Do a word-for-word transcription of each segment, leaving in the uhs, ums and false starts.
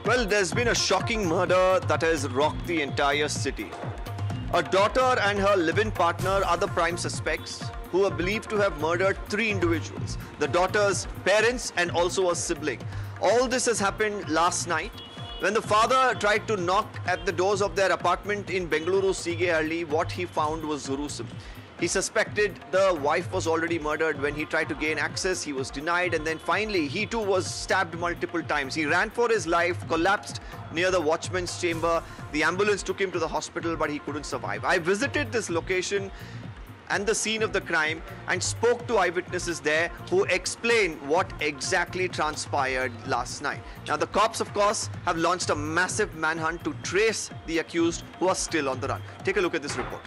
Well, there's been a shocking murder that has rocked the entire city. A daughter and her live-in partner are the prime suspects who are believed to have murdered three individuals, the daughter's parents and also a sibling. All this has happened last night when the father tried to knock at the doors of their apartment in Bengaluru Sigehalli. What he found was gruesome. He suspected the wife was already murdered. When he tried to gain access, he was denied, and then finally he too was stabbed multiple times. He ran for his life, collapsed near the watchman's chamber. The ambulance took him to the hospital, but he couldn't survive. I visited this location and the scene of the crime and spoke to eyewitnesses there who explained what exactly transpired last night. Now, the cops, of course, have launched a massive manhunt to trace the accused who are still on the run. Take a look at this report.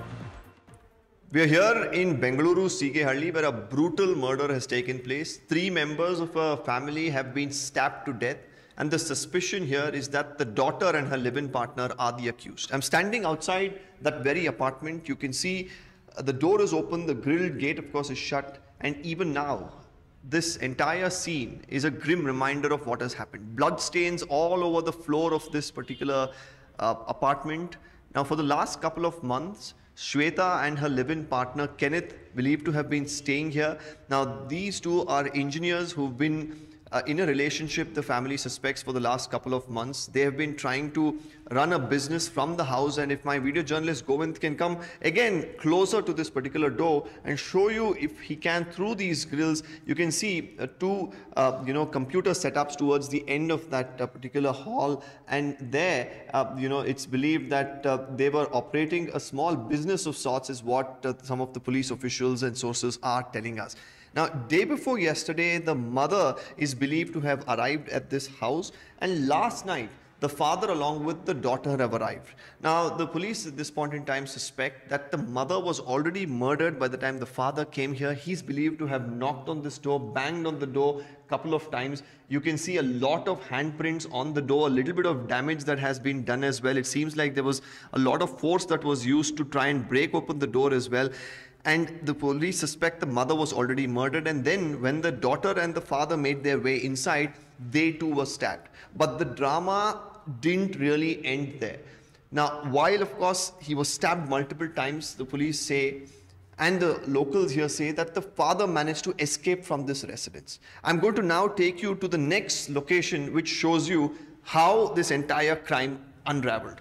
We are here in Bengaluru Sigehalli, where a brutal murder has taken place. Three members of a family have been stabbed to death, and the suspicion here is that the daughter and her live-in partner are the accused. I'm standing outside that very apartment. You can see uh, the door is open, the grilled gate of course is shut, and even now this entire scene is a grim reminder of what has happened. Blood stains all over the floor of this particular uh, apartment. Now, for the last couple of months, Shweta and her live-in partner Kenneth, believed to have been staying here. Now, these two are engineers who've been uh, in a relationship, the family suspects, for the last couple of months. They have been trying to run a business from the house, and if my video journalist Govind can come again closer to this particular door and show you, if he can, through these grills, you can see uh, two uh, you know computer setups towards the end of that uh, particular hall, and there uh, you know it's believed that uh, they were operating a small business of sorts, is what uh, some of the police officials and sources are telling us. Now, day before yesterday, the mother is believed to have arrived at this house, and last night the father along with the daughter have arrived. Now, the police at this point in time suspect that the mother was already murdered by the time the father came here. He's believed to have knocked on this door, banged on the door a couple of times. You can see a lot of handprints on the door, a little bit of damage that has been done as well. It seems like there was a lot of force that was used to try and break open the door as well. And the police suspect the mother was already murdered, and then when the daughter and the father made their way inside, they too were stabbed. But the drama didn't really end there. Now, while of course he was stabbed multiple times, the police say, and the locals here say, that the father managed to escape from this residence. I'm going to now take you to the next location, which shows you how this entire crime unraveled.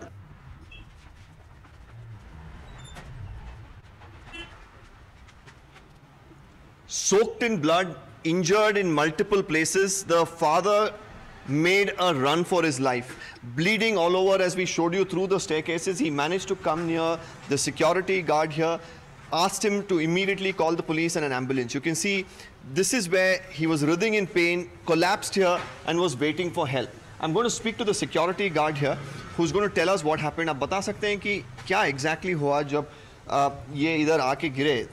Soaked in blood, injured in multiple places, the father made a run for his life. Bleeding all over, as we showed you through the staircases, he managed to come near the security guard here, asked him to immediately call the police and an ambulance. You can see this is where he was writhing in pain, collapsed here and was waiting for help. I'm going to speak to the security guard here, who's going to tell us what happened. आप बता सकते हैं कि क्या exactly हुआ जब Uh, ये इधर आके गिरे?